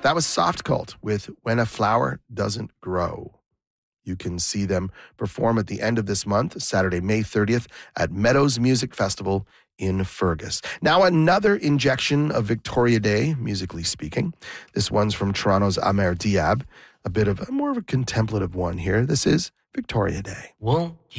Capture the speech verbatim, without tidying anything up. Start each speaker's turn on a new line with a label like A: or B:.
A: That was Soft Cult with When a Flower Doesn't Grow. You can see them perform at the end of this month, Saturday, May thirtieth, at Meadows Music Festival in Fergus. Now another injection of Victoria Day, musically speaking. This one's from Toronto's Amer Diab, a bit of a more of a contemplative one here. This is Victoria Day.
B: Won't